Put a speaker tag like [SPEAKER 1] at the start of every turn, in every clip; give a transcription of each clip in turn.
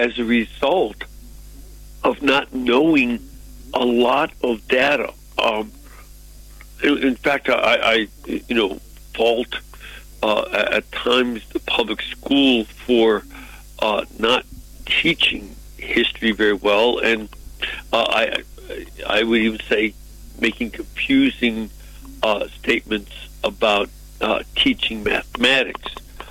[SPEAKER 1] as a result of not knowing a lot of data. In fact, I fault at times the public school for not teaching history very well, and I would even say making confusing statements about teaching mathematics.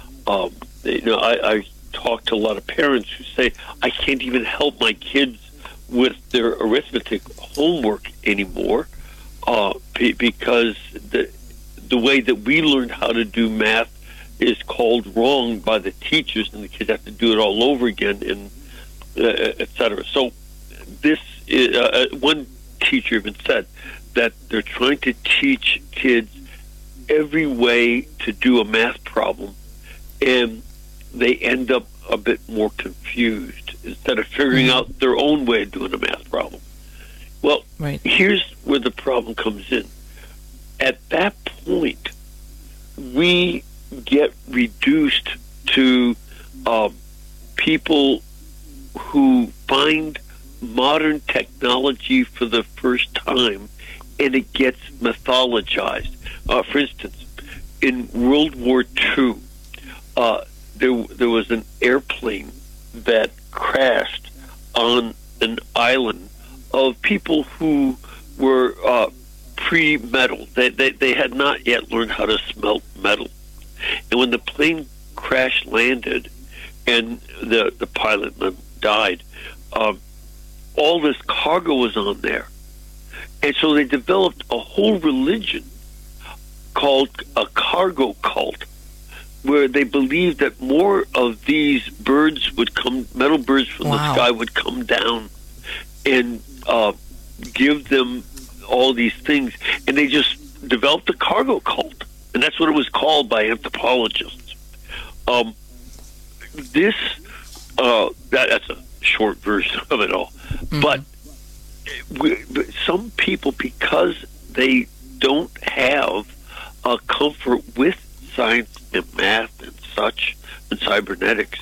[SPEAKER 1] I talk to a lot of parents who say, I can't even help my kids with their arithmetic homework anymore because the way that we learned how to do math is called wrong by the teachers, and the kids have to do it all over again, and et cetera. So this is, one teacher even said that they're trying to teach kids every way to do a math problem, and they end up a bit more confused instead of figuring out their own way of doing a math problem. Well, here's where the problem comes in. At that point, we get reduced to people who find modern technology for the first time, and it gets mythologized. For instance, in World War II, there was an airplane that crashed on an island of people who were pre-metal. They had not yet learned how to smelt metal. And when the plane crash landed and the pilot died, all this cargo was on there. And so they developed a whole religion called a cargo cult, where they believed that more of these birds would come, metal birds from the sky would come down and give them all these things. And they just developed a cargo cult. And that's what it was called by anthropologists. That's a short version of it all. But some people, because they don't have a comfort with science and math and such, and cybernetics,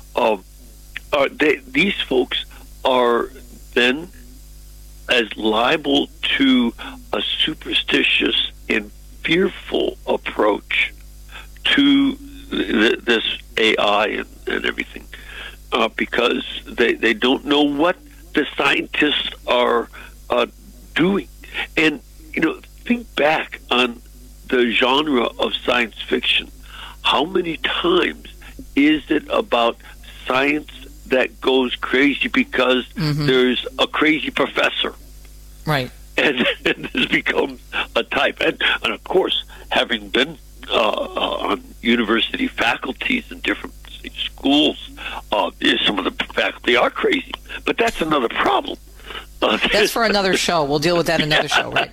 [SPEAKER 1] these folks are then as liable to a superstitious and fearful approach to this AI and everything, because they don't know what the scientists are doing. And, think back on the genre of science fiction. How many times is it about science that goes crazy because there's a crazy professor?
[SPEAKER 2] Right.
[SPEAKER 1] And this becomes a type. And of course, having been on university faculties in different schools, some of the faculty are crazy. But that's another problem.
[SPEAKER 2] That's for another show. We'll deal with that in another show, right?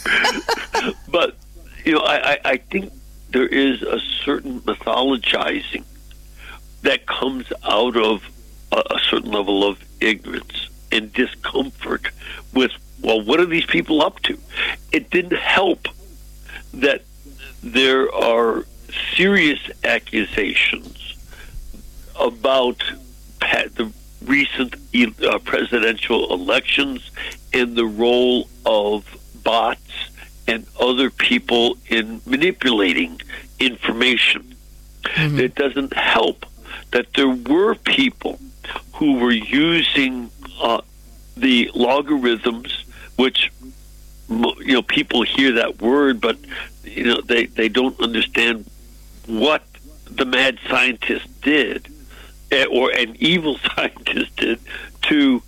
[SPEAKER 1] But, I think there is a certain mythologizing that comes out of a certain level of ignorance and discomfort with, well, what are these people up to? It didn't help that there are serious accusations about the recent presidential elections and the role of bots and other people in manipulating information. It doesn't help that there were people who were using the logarithms, which people hear that word, but they don't understand what the mad scientist did, or an evil scientist did, to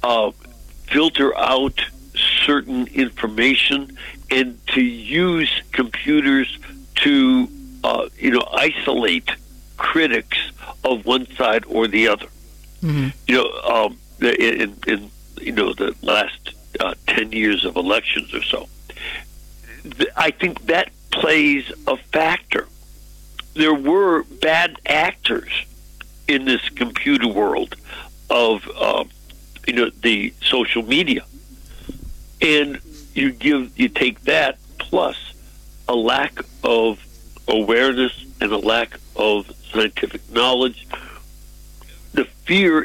[SPEAKER 1] filter out certain information and to use computers to isolate critics of one side or the other. In the last 10 years of elections or so, I think that plays a factor. There were bad actors in this computer world of the social media, and you take that plus a lack of awareness and a lack of scientific knowledge. The fear